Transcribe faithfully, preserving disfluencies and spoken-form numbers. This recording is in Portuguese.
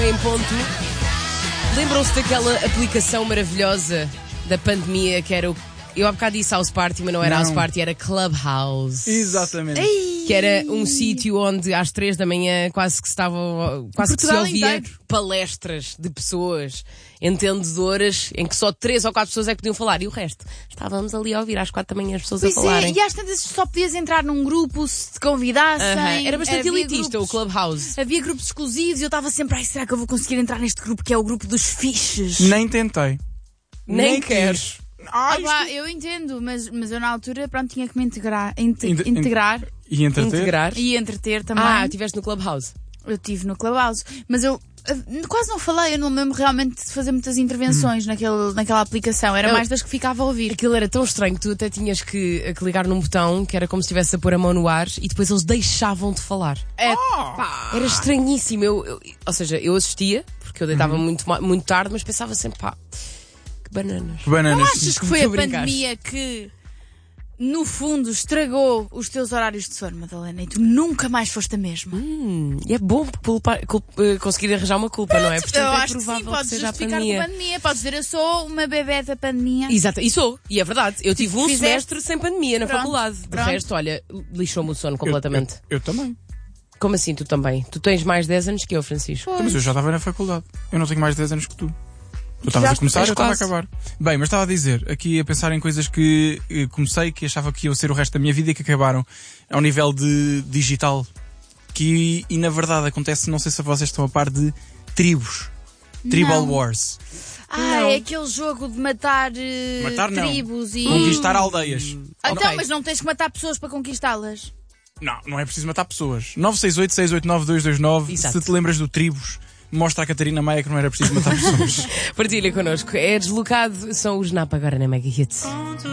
uma em ponto. Lembram-se daquela aplicação maravilhosa da pandemia que era o... Eu há bocado disse House Party, mas não era Não. House Party, era Clubhouse. Exatamente. Que era um sítio onde às três da manhã quase que estava, quase que se Portugal ouvia inteiro. palestras de pessoas entendedoras em que só três ou quatro pessoas é que podiam falar e o resto estávamos ali a ouvir às quatro da manhã as pessoas Pois a falarem. é, e às tantas só podias entrar num grupo se te convidassem. Aham. Era bastante Havia elitista grupos- o Clubhouse. Havia grupos exclusivos e eu estava sempre, ai, será que eu vou conseguir entrar neste grupo que é o grupo dos fiches? Nem tentei. Nem quis. queres. Ah, Ah, isto- pá, eu entendo, mas, mas eu na altura, pronto, tinha que me integrar, inte- Inte- integrar E entreter? Integrar. e entreter também. Ah, estiveste no Clubhouse. Eu estive no Clubhouse, mas eu uh, quase não falei, eu não me lembro realmente de fazer muitas intervenções naquele, naquela aplicação, era Eu- mais das que ficava a ouvir. Aquilo era tão estranho que tu até tinhas que, que ligar num botão que era como se estivesse a pôr a mão no ar e depois eles deixavam de falar. É, Era estranhíssimo. Eu, eu- ou seja, eu assistia, porque eu deitava muito, ma- muito tarde, mas pensava sempre, pá, que bananas. Bananas. Não achas que foi Tu a brincaste. pandemia que, no fundo, estragou os teus horários de sono, Madalena, e tu nunca mais foste a mesma? Hum, e é bom culpar, culp- eh, conseguir arranjar uma culpa, não é? Portanto, eu é acho que sim, provável podes seja a justificar com pandemia. a pandemia. Podes dizer, eu sou uma bebé da pandemia. Exato, e sou, e é verdade. Eu tive um Fizeste- semestre sem pandemia na Pronto, faculdade. De pronto. resto, olha, lixou-me o sono Eu- completamente. Eu, eu também. Como assim, tu também? Tu tens mais dez anos que eu, Francisco. Mas eu já estava na faculdade. Eu não tenho mais de dez anos que tu. Tu estavas a começar, tens eu estava a quase. acabar. Bem, mas estava a dizer, aqui a pensar em coisas que eh, comecei, que achava que iam ser o resto da minha vida e que acabaram ao nível de digital. Que, e na verdade acontece, não sei se vocês estão a par de tribos. Tribal Não. Wars. Ah, Não. é aquele jogo de matar, eh, Matar, não. tribos e... Conquistar aldeias. Ah, Então, Ok. mas não tens que matar pessoas para conquistá-las. Não, não é preciso matar pessoas. nove seis oito, seis oito nove, dois dois nove. Exato. Se te lembras do Tribos, mostra a Catarina Maia que não era preciso matar pessoas. Partilha connosco. É deslocado, são os Napa agora na Mega Hits.